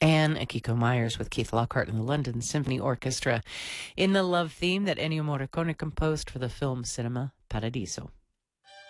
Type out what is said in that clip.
and Akiko Myers with Keith Lockhart and the London Symphony Orchestra in the love theme that Ennio Morricone composed for the film Cinema Paradiso.